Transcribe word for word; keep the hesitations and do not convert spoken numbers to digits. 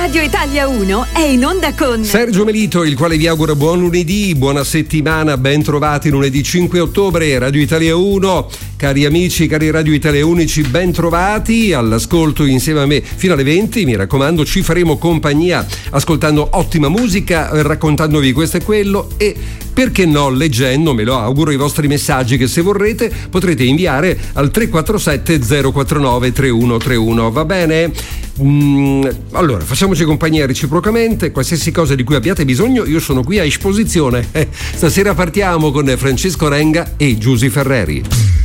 Radio Italia uno è in onda con Sergio Melito, il quale vi augura buon lunedì, buona settimana, ben trovati lunedì cinque ottobre, Radio Italia uno. Cari amici, cari Radio Italia Unici, ben trovati all'ascolto insieme a me fino alle venti. Mi raccomando, ci faremo compagnia ascoltando ottima musica, raccontandovi questo e quello e, perché no, leggendo, me lo auguro, i vostri messaggi che, se vorrete, potrete inviare al tre quattro sette zero quattro nove tre uno tre uno. Va bene? Mm, allora, facciamoci compagnia reciprocamente. Qualsiasi cosa di cui abbiate bisogno, io sono qui a esposizione. Stasera partiamo con Francesco Renga e Giusy Ferreri.